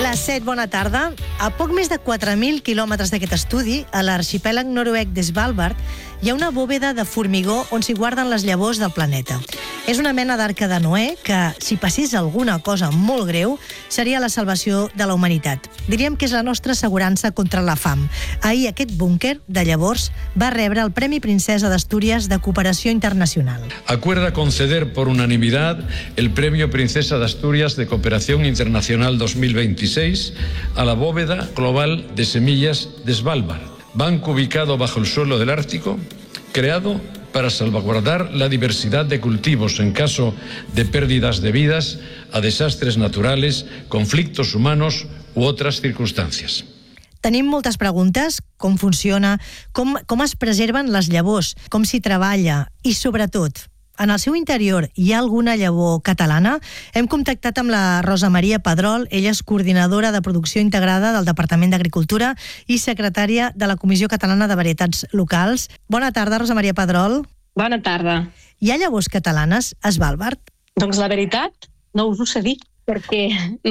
Les 7, bona tarda. A poc més de 4.000 quilòmetres d'aquest estudi, a l'arxipèlag noruec de Svalbard, hi ha una bòveda de formigó on s'hi guarden les llavors del planeta. És una mena d'arca de Noè que, si passés alguna cosa molt greu, seria la salvació de la humanitat. Diríem que és la nostra assegurança contra la fam. Ahir aquest búnquer de llavors va rebre el Premi Princesa d'Astúries de Cooperació Internacional. Acuerda conceder por unanimidad el Premio Princesa de Asturias de Cooperación Internacional 2026 a la bóveda global de semillas de Svalbard, banco ubicado bajo el suelo del Ártico, creado para salvaguardar la diversidad de cultivos en caso de pérdidas debidas a desastres naturales, conflictos humanos u otras circunstancias. Tenim moltes preguntes, com funciona, com es preserven les llavors, com s'hi treballa i, sobretot, en el seu interior hi ha alguna llavor catalana? Hem contactat amb la Rosa Maria Pedrol, ella és coordinadora de producció integrada del Departament d'Agricultura i secretària de la Comissió Catalana de Varietats Locals. Bona tarda, Rosa Maria Pedrol. Bona tarda. Hi ha llavors catalanes a Svalbard? Doncs la veritat, no us ho sé dir, perquè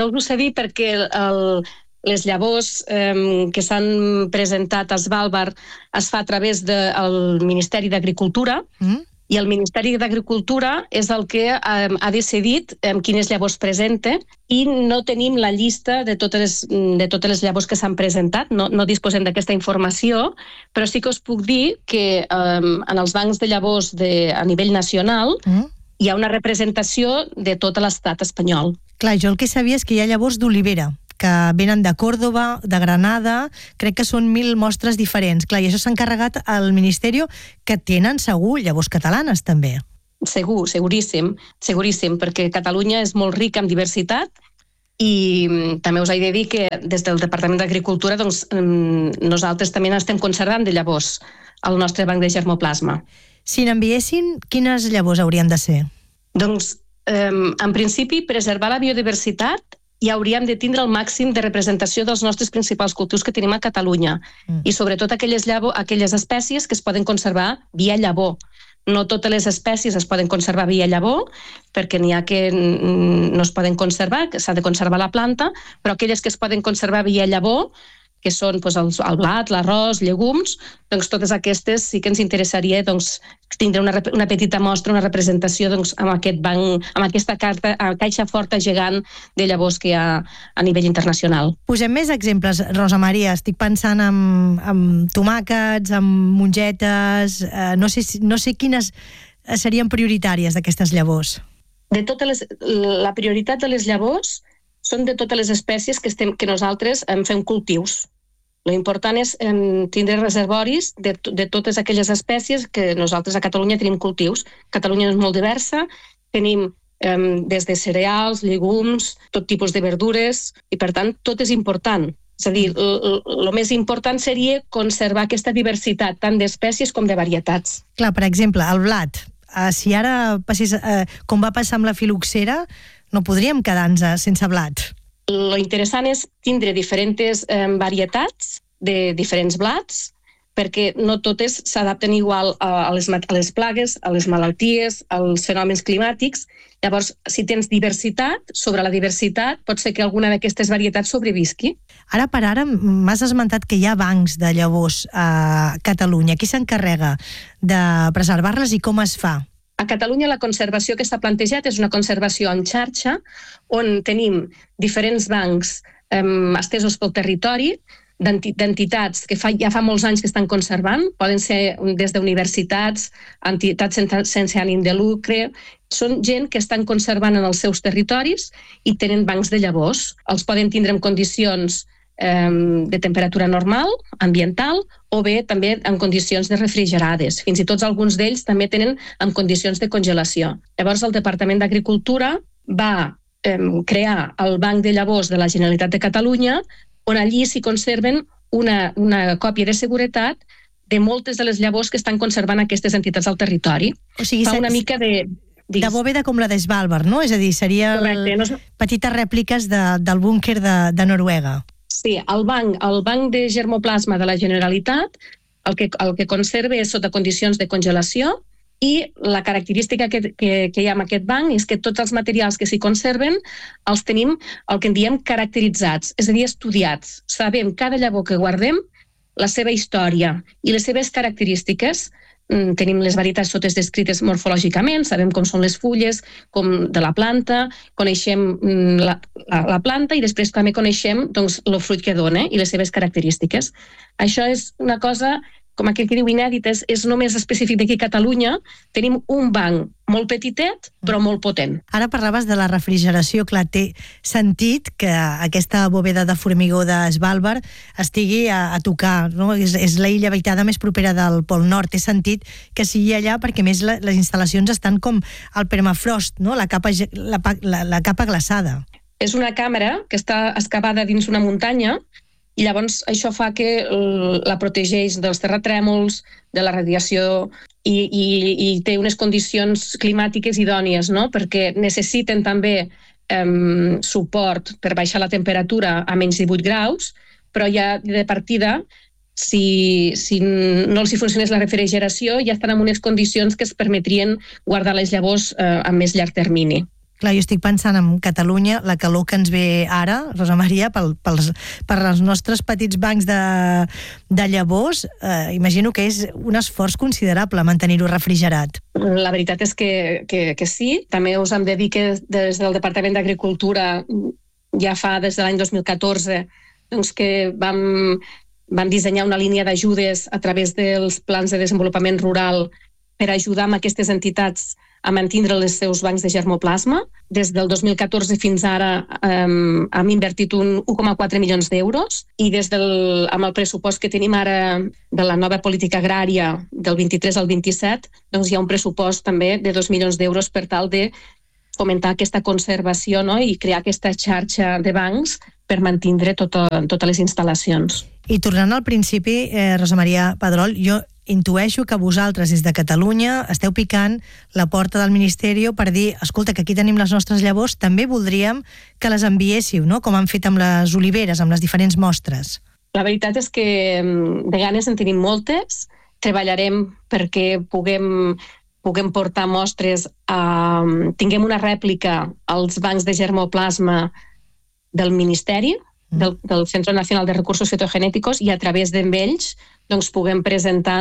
les llavors que s'han presentat a Svalbard es fa a través del Ministeri d'Agricultura, i el Ministeri d'Agricultura és el que ha decidit quines llavors presenta i no tenim la llista de totes les llavors que s'han presentat, no disposem d'aquesta informació, però sí que us puc dir que en els bancs de llavors a nivell nacional hi ha una representació de tot l'estat espanyol. Clar, jo el que sabia és que hi ha llavors d'olivera, que venen de Còrdova, de Granada, crec que són 1.000 mostres diferents. Clar, i això s'ha encarregat al Ministeri, que tenen segur llavors catalanes també. Segur, seguríssim, perquè Catalunya és molt rica en diversitat i també us he de dir que des del Departament d'Agricultura nosaltres també n'estem conservant de llavors al nostre banc de germoplasma. Si n'enviessin, quines llavors haurien de ser? Doncs, en principi, preservar la biodiversitat i hauríem de tindre el màxim de representació dels nostres principals cultius que tenim a Catalunya i sobretot aquelles espècies que es poden conservar via llavor. No totes les espècies es poden conservar via llavor, perquè n'hi ha que no es poden conservar, que s'ha de conservar la planta, però aquelles que es poden conservar via llavor, que són el blat, l'arròs, llegums, doncs totes aquestes sí que ens interessaria tindre una petita mostra, una representació amb aquest banc, amb aquesta caixa forta gegant de llavors que hi ha a nivell internacional. Posem més exemples, Rosa Maria. Estic pensant en tomàquets, en mongetes, no sé quines serien prioritàries d'aquestes llavors. La prioritat de les llavors són de totes les espècies que nosaltres fem cultius. L'important és tindre reservoris de totes aquelles espècies que nosaltres a Catalunya tenim cultius. Catalunya és molt diversa, tenim des de cereals, llegums, tot tipus de verdures, i per tant tot és important. És a dir, el més important seria conservar aquesta diversitat tant d'espècies com de varietats. Clar, per exemple, el blat. Si ara passés, com va passar amb la filoxera, no podríem quedar-nos sense blat. Lo interessant és tindre diferents varietats de diferents blats, perquè no totes s'adapten igual a les plagues, a les malalties, als fenòmens climàtics. Llavors, si tens diversitat, sobre la diversitat, pot ser que alguna d'aquestes varietats sobrevisqui. Ara per ara m'has esmentat que hi ha bancs de llavors a Catalunya. Qui s'encarrega de preservar-les i com es fa? A Catalunya la conservació que s'ha plantejat és una conservació en xarxa on tenim diferents bancs estesos pel territori d'entitats que ja fa molts anys que estan conservant, poden ser des d'universitats, entitats sense ànim de lucre, són gent que estan conservant en els seus territoris i tenen bancs de llavors. Els poden tindre en condicions de temperatura normal, ambiental, o bé també en condicions de refrigerades. Fins i tot alguns d'ells també tenen en condicions de congelació. Llavors el Departament d'Agricultura va crear el Banc de Llavors de la Generalitat de Catalunya, on allí s'hi conserven una còpia de seguretat de moltes de les llavors que estan conservant aquestes entitats al territori. O sigui, fa una mica de bòveda com la de Svalbard, no? És a dir, serien petites rèpliques del búnquer de Noruega. Sí, el banc de germoplasma de la Generalitat el que conserva és sota condicions de congelació I la característica que hi ha en aquest banc és que tots els materials que s'hi conserven els tenim el que en diem caracteritzats, és a dir, estudiats. Sabem cada llavor que guardem, la seva història i les seves característiques. Tenim les varietats totes descrites morfològicament, sabem com són les fulles, com de la planta, coneixem la planta i després també coneixem el fruit que dona i les seves característiques. Això és una cosa, com aquell que diu inèdit, és només específic d'aquí a Catalunya. Tenim un banc molt petitet, però molt potent. Ara parlaves de la refrigeració, clar, té sentit que aquesta bòveda de formigó de Svalbard estigui a tocar, no? És la illa habitada més propera del Pol Nord. Té sentit que sigui allà perquè, més, les instal·lacions estan com al permafrost, no? La capa glaçada. És una càmera que està excavada dins una muntanya i llavors això fa que la protegeix dels terratrèmols, de la radiació i té unes condicions climàtiques idònies, no? Perquè necessiten també suport per baixar la temperatura a menys 18 graus, però ja de partida, si no els hi funcionés la refrigeració, ja estan en unes condicions que es permetrien guardar les llavors a més llarg termini. Clar, jo estic pensant en Catalunya, la calor que ens ve ara, Rosa Maria, per als nostres petits bancs de llavors, imagino que és un esforç considerable mantenir-ho refrigerat. La veritat és que sí. També us hem de dir que des del Departament d'Agricultura ja fa des de l'any 2014 doncs que vam dissenyar una línia d'ajudes a través dels plans de desenvolupament rural per ajudar amb aquestes entitats a mantindre els seus bancs de germoplasma. Des del 2014 fins ara hem invertit 1,4 milions d'euros i amb el pressupost que tenim ara de la nova política agrària del 23 al 27, doncs hi ha un pressupost també de 2 milions d'euros per tal de fomentar aquesta conservació, no? I crear aquesta xarxa de bancs per mantindre totes les instal·lacions. I tornant al principi, Rosa Maria Pedrol, jo intueixo que vosaltres des de Catalunya esteu picant la porta del Ministeri per dir, escolta, que aquí tenim les nostres llavors, també voldríem que les enviéssiu, no? Com han fet amb les oliveres, amb les diferents mostres. La veritat és que de ganes en tenim moltes. Treballarem perquè puguem portar mostres, tinguem una rèplica als bancs de germoplasma del Ministeri, del Centro Nacional de Recursos Fitogenèticos, i a través d'ells doncs, puguem presentar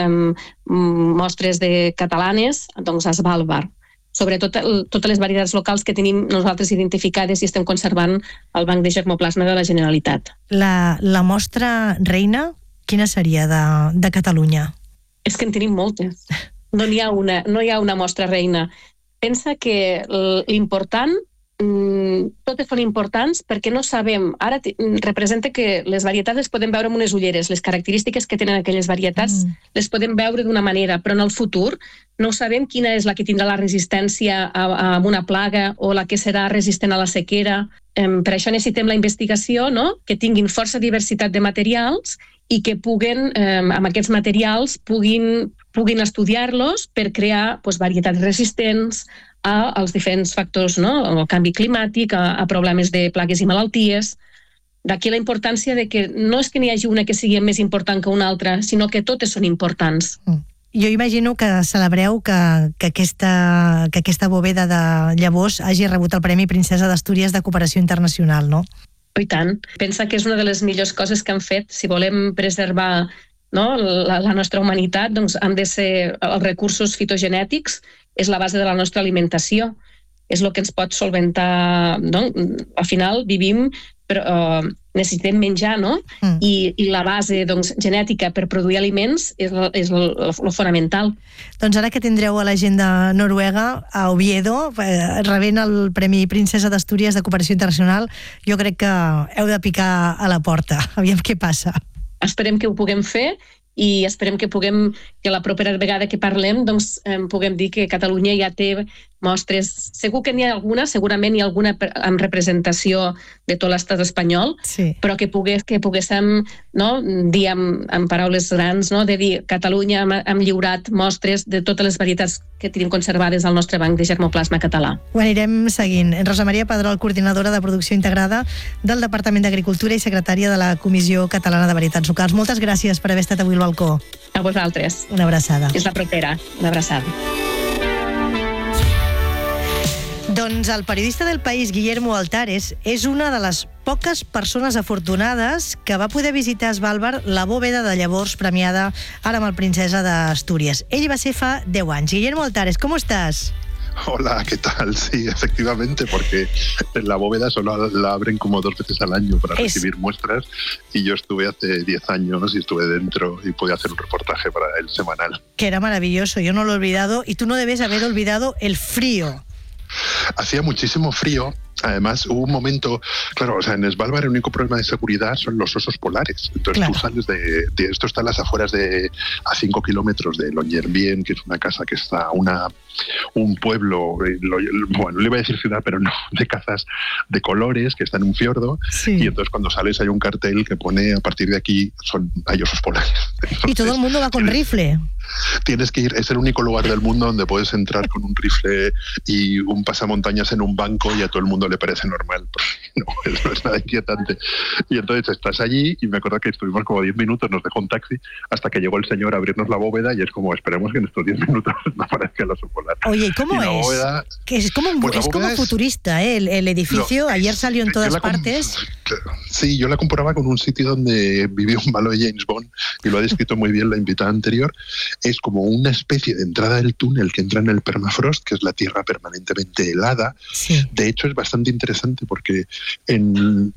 mostres catalanes a Svalbard. Sobretot totes les varietats locals que tenim nosaltres identificades i estem conservant al Banc de Germoplasma de la Generalitat. La mostra reina, quina seria de Catalunya? És que en tenim moltes. No hi ha una mostra reina. Pensa que l'important, totes són importants perquè no sabem, ara representa que les varietats les podem veure amb unes ulleres, les característiques que tenen aquelles varietats les podem veure d'una manera, però en el futur no sabem quina és la que tindrà la resistència a una plaga o la que serà resistent a la sequera. Per això necessitem la investigació, no? Que tinguin força diversitat de materials i que amb aquests materials puguin estudiar-los per crear varietats resistents als diferents factors, no? Al canvi climàtic, a problemes de plagues i malalties. D'aquí la importància de que no és que n'hi hagi una que sigui més important que una altra, sinó que totes són importants. Jo imagino que celebreu que aquesta bòveda de llavors hagi rebut el Premi Princesa d'Astúries de Cooperació Internacional, no? I tant. Pensa que és una de les millors coses que han fet. Si volem preservar la nostra humanitat, doncs han de ser els recursos fitogenètics, és la base de la nostra alimentació. És el que ens pot solventar, no? Al final vivim, però necessitem menjar, no? I la base genètica per produir aliments és el fonamental. Doncs ara que tindreu a l'agenda noruega, a Oviedo, rebent el Premi Princesa d'Astúries de Cooperació Internacional, jo crec que heu de picar a la porta. Aviam què passa. Esperem que ho puguem fer i esperem que la propera vegada que parlem puguem dir que Catalunya ja té mostres. Segur que n'hi ha alguna, segurament hi ha alguna amb representació de tot l'estat espanyol, sí. Però que poguéssim dir amb paraules grans, de dir Catalunya hem lliurat mostres de totes les varietats que tenim conservades al nostre banc de germoplasma català. Ho anirem seguint. Rosa Maria Pedrol, coordinadora de producció integrada del Departament d'Agricultura i secretària de la Comissió Catalana de Varietats Locals. Moltes gràcies per haver estat avui al balcó. A vosaltres. Una abraçada. És la propera. Una abraçada. Doncs el periodista del País, Guillermo Altares, és una de les poques persones afortunades que va poder visitar a Svalbard, la bóveda de llavors premiada ara amb el Princesa d'Astúries. Ell va ser fa 10 anys. Guillermo Altares, ¿cómo estás? Hola, ¿qué tal? Sí, efectivamente, porque en la bóveda solo la abren como 2 veces al año para recibir muestras, y yo estuve hace 10 años y estuve dentro y podía hacer un reportaje para el semanal. Que era maravilloso, yo no lo he olvidado, y tú no debes haber olvidado el frío. Hacía muchísimo frío. Además, hubo un momento, claro, o sea, en Svalbard el único problema de seguridad son los osos polares. Entonces tú sales de esto está a las afueras a 5 kilómetros de Longyearbyen, que es una casa que está un pueblo, bueno, le iba a decir ciudad, pero no, de cazas de colores, que está en un fiordo, y entonces cuando sales hay un cartel que pone, a partir de aquí hay osos polares. Entonces, y todo el mundo va con rifle. Tienes que ir, es el único lugar del mundo donde puedes entrar con un rifle y un pasamontañas en un banco y a todo el mundo le parece normal. No, eso es nada inquietante. Y entonces estás allí y me acuerdo que estuvimos como 10 minutos, nos dejó un taxi hasta que llegó el señor a abrirnos la bóveda y es como, esperemos que en estos 10 minutos no aparezca el oso polar. Oye, ¿cómo es? Bóveda, que es como, pues es como futurista, ¿eh? El edificio, ayer salió en todas partes. Sí, yo la comparaba con un sitio donde vivió un malo de James Bond y lo ha descrito muy bien la invitada anterior. Es como una especie de entrada del túnel que entra en el permafrost, que es la tierra permanentemente helada. Sí. De hecho, es bastante interesante porque en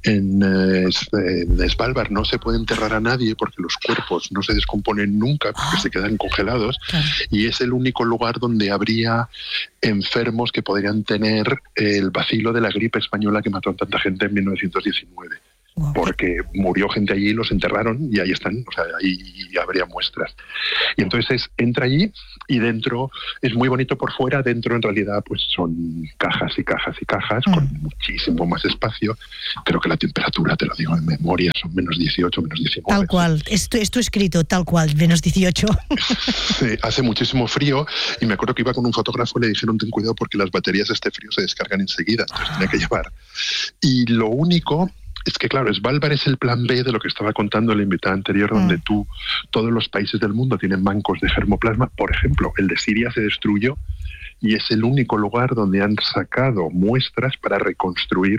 Svalbard no se puede enterrar a nadie porque los cuerpos no se descomponen nunca, porque se quedan congelados, y es el único lugar donde habría enfermos que podrían tener el bacilo de la gripe española que mató a tanta gente en 1919. Porque murió gente allí, los enterraron y ahí están, o sea, ahí habría muestras. Y entonces entra allí y dentro es muy bonito por fuera, dentro en realidad pues son cajas y cajas y cajas con muchísimo más espacio. Creo que la temperatura, te lo digo en memoria, son menos 18, menos 19. Tal cual, esto escrito tal cual, menos 18. Sí, hace muchísimo frío y me acuerdo que iba con un fotógrafo y le dijeron ten cuidado porque las baterías de este frío se descargan enseguida, entonces tenía que llevar. Y lo único es que, claro, Svalbard es el plan B de lo que estaba contando la invitada anterior, donde todos los países del mundo tienen bancos de germoplasma. Por ejemplo, el de Siria se destruyó y es el único lugar donde han sacado muestras para reconstruir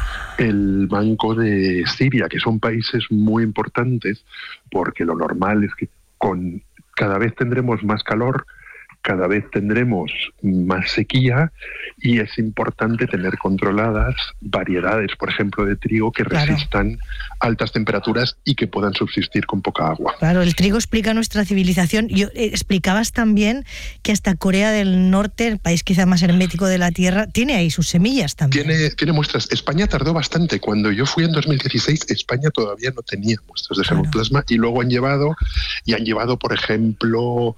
el banco de Siria, que son países muy importantes, porque lo normal es que cada vez tendremos más calor, cada vez tendremos más sequía y es importante tener controladas variedades, por ejemplo, de trigo que resistan altas temperaturas y que puedan subsistir con poca agua. Claro, el trigo explica nuestra civilización. Explicabas también que hasta Corea del Norte, el país quizá más hermético de la Tierra, tiene ahí sus semillas también. Tiene muestras. España tardó bastante. Cuando yo fui en 2016, España todavía no tenía muestras de germoplasma y luego han llevado, por ejemplo,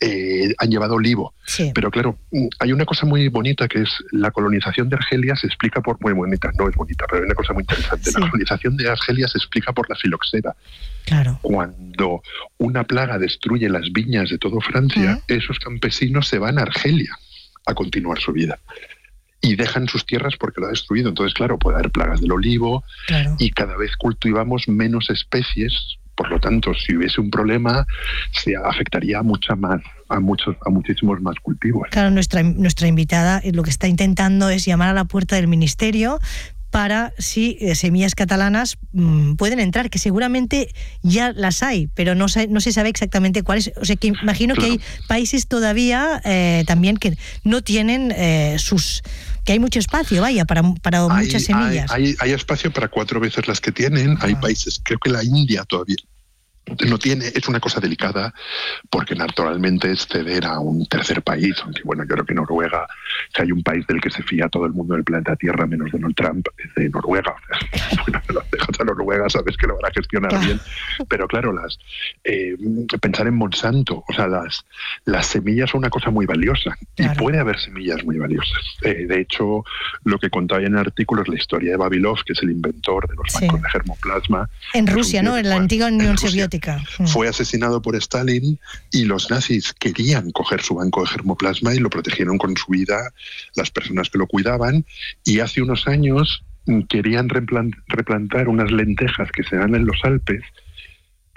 olivo. Sí. Pero claro, hay una cosa muy bonita que es la colonización de Argelia se explica por, muy bonita, no es bonita, pero hay una cosa muy interesante. La colonización de Argelia se explica por la filoxera. Claro. Cuando una plaga destruye las viñas de todo Francia, esos campesinos se van a Argelia a continuar su vida. Y dejan sus tierras porque lo ha destruido. Entonces, claro, puede haber plagas del olivo y cada vez cultivamos menos especies. Por lo tanto, si hubiese un problema, se afectaría a muchísimos más cultivos. Claro, nuestra invitada lo que está intentando es llamar a la puerta del ministerio para si semillas catalanas pueden entrar, que seguramente ya las hay, pero no se sabe exactamente cuáles. O sea, que imagino que hay países todavía también que no tienen que hay mucho espacio, vaya, para muchas semillas. Hay espacio para 4 veces las que tienen. Hay países, creo que la India todavía no tiene, es una cosa delicada porque naturalmente es ceder a un tercer país, aunque bueno, yo creo que Noruega, si hay un país del que se fía todo el mundo del planeta Tierra menos Donald Trump, es de Noruega. Bueno, te lo dejas a Noruega, sabes que lo van a gestionar bien, pero claro, pensar en Monsanto, o sea, las semillas son una cosa muy valiosa y puede haber semillas muy valiosas. De hecho, lo que contaba en el artículo es la historia de Vavilov, que es el inventor de los bancos de germoplasma. En Rusia, ¿no? En la antigua Unión Soviética. Fue asesinado por Stalin y los nazis querían coger su banco de germoplasma y lo protegieron con su vida las personas que lo cuidaban, y hace unos años querían replantar unas lentejas que se dan en los Alpes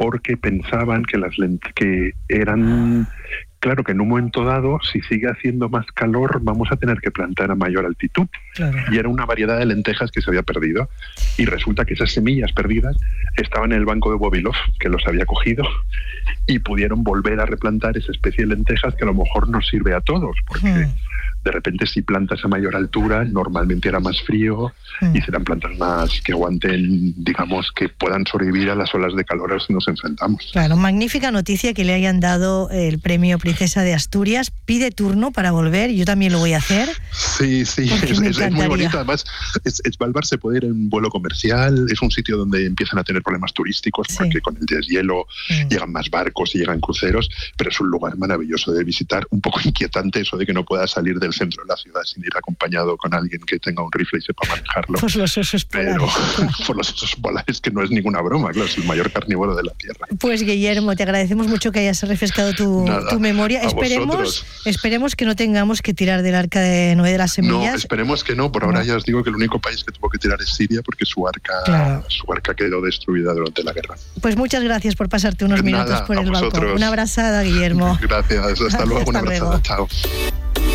porque pensaban que eran... Claro que en un momento dado, si sigue haciendo más calor, vamos a tener que plantar a mayor altitud. Claro. Y era una variedad de lentejas que se había perdido. Y resulta que esas semillas perdidas estaban en el banco de Wavilov, que los había cogido, y pudieron volver a replantar esa especie de lentejas que a lo mejor nos sirve a todos, porque de repente si plantas a mayor altura, normalmente era más frío y serán plantas más que aguanten, digamos, que puedan sobrevivir a las olas de calor a las que nos enfrentamos. Claro, magnífica noticia que le hayan dado el premio Princesa de Asturias. Pide turno para volver, yo también lo voy a hacer. Sí, es muy bonito. Además, Svalbard se puede ir en vuelo comercial, es un sitio donde empiezan a tener problemas turísticos, porque con el deshielo llegan más barcos y llegan cruceros, pero es un lugar maravilloso de visitar, un poco inquietante eso de que no puedas salir del centro de la ciudad sin ir acompañado con alguien que tenga un rifle y sepa manejarlo. Pues los osos polares. Pero por los osos polares, que no es ninguna broma, claro, es el mayor carnívoro de la Tierra. Pues Guillermo, te agradecemos mucho que hayas refrescado tu memoria. Esperemos que no tengamos que tirar del arca de Noé de las semillas. No, esperemos que no. Por ahora ya os digo que el único país que tuvo que tirar es Siria, porque su arca quedó destruida durante la guerra. Pues muchas gracias por pasarte unos minutos por el balcón. Una abrazada, Guillermo. Gracias, hasta luego. Una abrazada, chao.